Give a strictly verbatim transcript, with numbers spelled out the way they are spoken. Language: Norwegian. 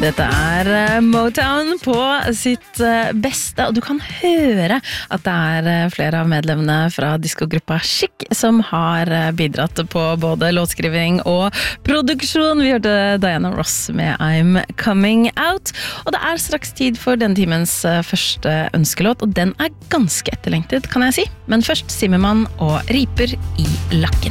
Dette er Motown på sitt beste, og du kan høre at det er flere av medlemmene fra diskogruppa Chic som har bidratt på både låtskriving og produksjon. Vi hørte Diana Ross med I'm Coming Out, og det er straks tid for denne timens første ønskelåt, og den er ganske etterlengtet, kan jeg si. Men først Zimmermann og Riper i lakken.